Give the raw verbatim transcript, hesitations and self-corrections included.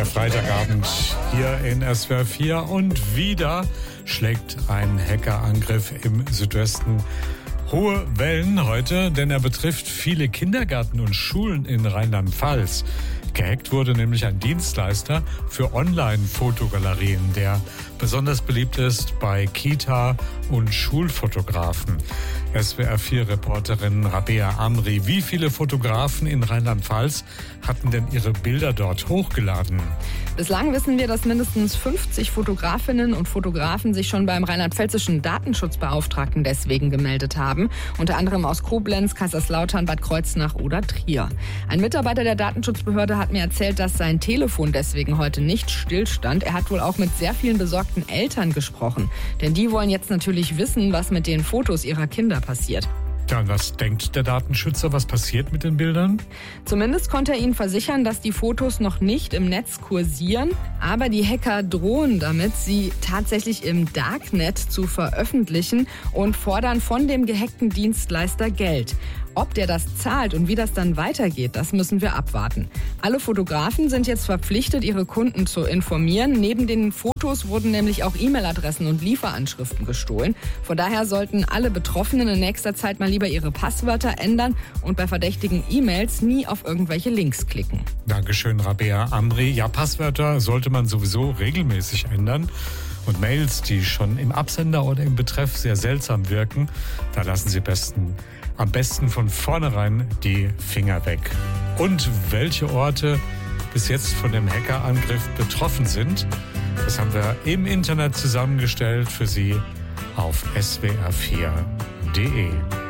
Der Freitagabend hier in S W R vier und wieder schlägt ein Hackerangriff im Südwesten hohe Wellen heute, denn er betrifft viele Kindergärten und Schulen in Rheinland-Pfalz. Gehackt wurde nämlich ein Dienstleister für Online-Fotogalerien, der besonders beliebt ist bei Kita- und Schulfotografen. S W R vier Reporterin Rabea Amri, wie viele Fotografen in Rheinland-Pfalz hatten denn ihre Bilder dort hochgeladen? Bislang wissen wir, dass mindestens fünfzig Fotografinnen und Fotografen sich schon beim rheinland-pfälzischen Datenschutzbeauftragten deswegen gemeldet haben. Unter anderem aus Koblenz, Kaiserslautern, Bad Kreuznach oder Trier. Ein Mitarbeiter der Datenschutzbehörde hat mir erzählt, dass sein Telefon deswegen heute nicht stillstand. Er hat wohl auch mit sehr vielen besorgten Eltern gesprochen. Denn die wollen jetzt natürlich wissen, was mit den Fotos ihrer Kinder passiert. Ja, und was denkt der Datenschützer, was passiert mit den Bildern? Zumindest konnte er ihnen versichern, dass die Fotos noch nicht im Netz kursieren. Aber die Hacker drohen damit, sie tatsächlich im Darknet zu veröffentlichen und fordern von dem gehackten Dienstleister Geld. Ob der das zahlt und wie das dann weitergeht, das müssen wir abwarten. Alle Fotografen sind jetzt verpflichtet, ihre Kunden zu informieren. Neben den Fotos wurden nämlich auch E-Mail-Adressen und Lieferanschriften gestohlen. Von daher sollten alle Betroffenen in nächster Zeit mal lieber ihre Passwörter ändern und bei verdächtigen E-Mails nie auf irgendwelche Links klicken. Dankeschön, Rabea Amri. Ja, Passwörter sollte man sowieso regelmäßig ändern. Und Mails, die schon im Absender oder im Betreff sehr seltsam wirken, da lassen Sie besten, am besten von vornherein die Finger weg. Und welche Orte bis jetzt von dem Hackerangriff betroffen sind, das haben wir im Internet zusammengestellt für Sie auf S W R vier punkt de.